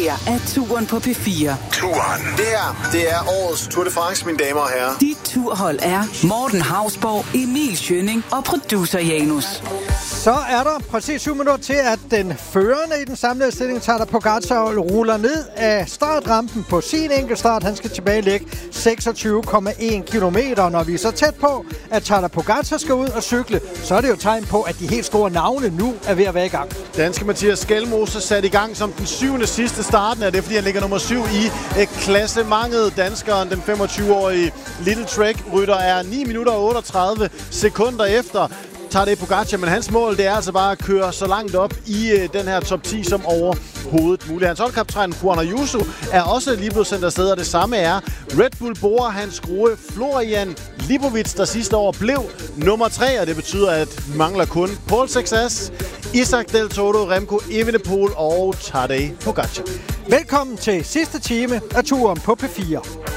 her er Turen på P4. Turen. Det er årets Tour de France, mine damer og herrer. Dit turhold er Morten Hausborg, Emil Schønning og producer Janus. Så er der præcis 7 minutter til, at den førende i den samlede stilling, Tadej Pogačar, ruller ned af startrampen på sin enkeltstart. Han skal tilbagelægge 26,1 kilometer. Når vi er så tæt på, at Tadej Pogačar skal ud og cykle, så er det jo tegn på, at de helt store navne nu er ved at være i gang. Danske Mathias Skelmose sat i gang som den 7. sidste starten. Er det, fordi han ligger nummer 7 i klassementet. Danskeren, den 25-årige Little Trek-rytter, er 9 minutter og 38 sekunder efter Tadej Pogačar, men hans mål, det er altså bare at køre så langt op i den her top 10 som overhovedet muligt. Hans holdkaptajn Juan Ayuso er også lige blevet sendt afsted, og det samme er Red Bull Bora, hans skrue Florian Lipovic, der sidste år blev nummer 3, og det betyder, at vi mangler kun Paul Sexas, Isaac Del Toro, Remco Evenepoel og Tadej Pogačar. Velkommen til sidste time af Turen på P4.